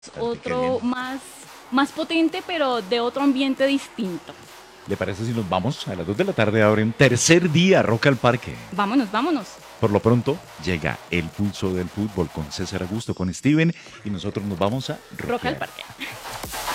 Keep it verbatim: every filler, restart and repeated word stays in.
Bastante, qué otro bien. más, más potente, pero de otro ambiente distinto. ¿Le parece si nos vamos? A las dos de la tarde abren tercer día Rock al Parque. Vámonos, vámonos. Por lo pronto llega el pulso del fútbol con César Augusto, con Steven y nosotros nos vamos a Rock al rockear. parque.